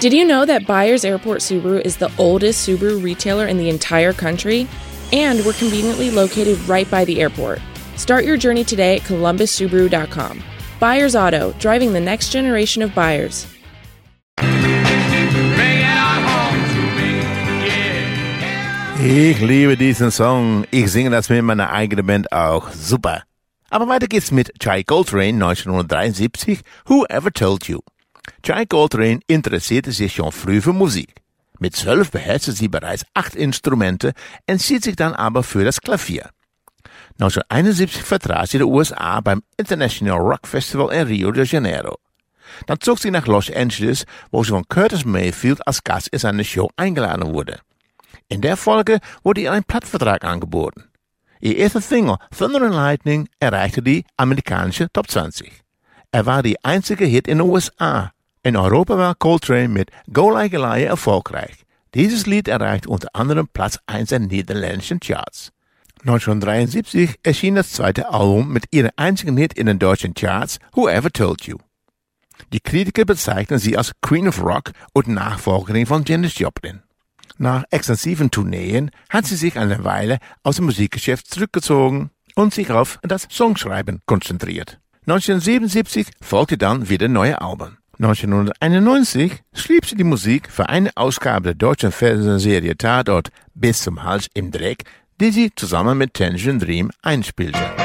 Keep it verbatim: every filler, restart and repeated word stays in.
Did you know that Byers Airport Subaru is the oldest Subaru retailer in the entire country? And we're conveniently located right by the airport. Start your journey today at columbus subaru dot com. Byers Auto, driving the next generation of buyers. Ich liebe diesen Song. Ich singe das mit meiner eigenen Band auch. Super. Aber weiter geht's mit Chai Coltrane neunzehnhundertdreiundsiebzig, Whoever Told You. Chai Coltrane interessierte sich schon früh für Musik. Mit zwölf beherrschte sie bereits acht Instrumente, entschied sich dann aber für das Klavier. neunzehnhunderteinundsiebzig vertrat sie die U S A beim International Rock Festival in Rio de Janeiro. Dann zog sie nach Los Angeles, wo sie von Curtis Mayfield als Gast in seine Show eingeladen wurde. In der Folge wurde ihr ein Plattvertrag angeboten. Ihr erster Single, Thunder and Lightning, erreichte die amerikanische Top zwanzig. Er war die einzige Hit in den U S A. In Europa war Coltrane mit Go Like a Liar erfolgreich. Dieses Lied erreichte unter anderem Platz eins der niederländischen Charts. neunzehnhundertdreiundsiebzig erschien das zweite Album mit ihrem einzigen Hit in den deutschen Charts, Whoever Told You. Die Kritiker bezeichnen sie als Queen of Rock und Nachfolgerin von Janis Joplin. Nach extensiven Tourneen hat sie sich eine Weile aus dem Musikgeschäft zurückgezogen und sich auf das Songschreiben konzentriert. neunzehnhundertsiebenundsiebzig folgte dann wieder neue Alben. neunzehnhunderteinundneunzig schrieb sie die Musik für eine Ausgabe der deutschen Fernsehserie Tatort Bis zum Hals im Dreck, die sie zusammen mit Tangerine Dream einspielte.